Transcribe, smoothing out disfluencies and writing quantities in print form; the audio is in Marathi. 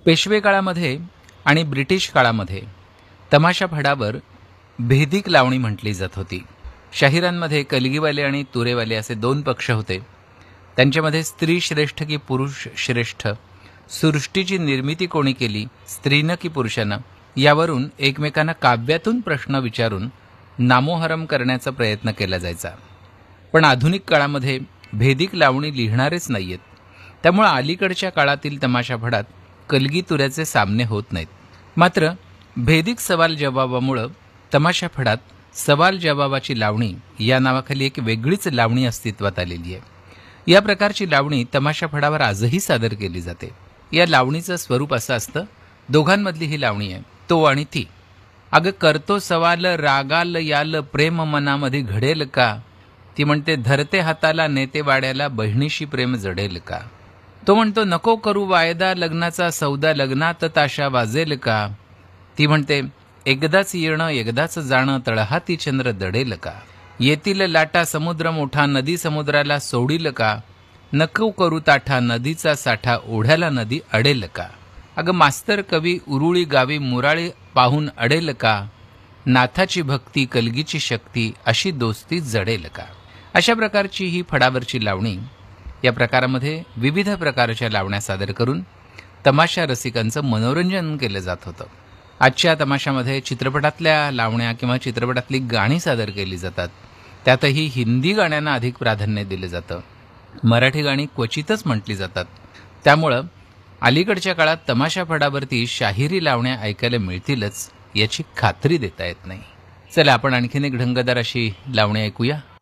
पेशवे काळामध्ये आणि ब्रिटिश काळामध्ये तमाशा फडावर भेदिक लावणी म्हटली जात होती. शाहिरांमध्ये कलगीवाले आणि तुरेवाले असे दोन पक्ष होते. त्यांच्यामध्ये स्त्री श्रेष्ठ की पुरुष श्रेष्ठ, सृष्टीची निर्मिती कोणी केली, स्त्रीनं की पुरुषानं, यावरून एकमेकांना काव्यातून प्रश्न विचारून नामोहरम करण्याचा प्रयत्न केला जायचा. पण आधुनिक काळामध्ये भेदिक लावणी लिहिणारेच नाहीयेत. त्यामुळे अलीकडच्या काळातील तमाशा फडात कलगी तुऱ्याचे सामने होत नाहीत. मात्र भेदिक सवाल जवाबामुळं तमाशा फडात सवाल जवाबाची लावणी या नावाखाली एक वेगळीच लावणी अस्तित्वात आलेली आहे. या प्रकारची लावणी तमाशा फडावर आजही सादर केली जाते. या लावणीचं स्वरूप असं असतं, दोघांमधली ही लावणी आहे, तो आणि ती. अगं करतो सवाल रागाल याल प्रेम मनामध्ये घडेल का, ती म्हणते धरते हाताला नेते वाड्याला बहिणीशी प्रेम जडेल का. तो म्हणतो नको करू वायदा लग्नाचा सौदा लग्नात ताशा वाजेल का, ती म्हणते एकदाच येणं एकदाच जाणं तळहाती चंद्र दडेल का. येतील लाटा समुद्र मोठा नदी समुद्राला सोडील का, नको करू ताठा नदीचा साठा ओढ्याला नदी अडेल का. अगं मास्तर कवी उरुळी गावी मुराळी पाहून अडेल का, नाथाची भक्ती कलगीची शक्ती अशी दोस्ती जडेल का. अशा प्रकारची ही फडावरची लावणी. या प्रकारामध्ये विविध प्रकारच्या लावण्या सादर करून तमाशा रसिकांचं मनोरंजन केलं जात होतं. आजच्या तमाशामध्ये चित्रपटातल्या लावण्या किंवा चित्रपटातली गाणी सादर केली जातात. त्यातही हिंदी गाण्यांना अधिक प्राधान्य दिलं जातं. मराठी गाणी क्वचितच म्हटली जातात. त्यामुळं अलीकडच्या काळात तमाशा फडावरती शाहिरी लावण्या ऐकायला मिळतीलच याची खात्री देता येत नाही. चला आपण आणखीन एक ढंगदार अशी लावणी ऐकूया.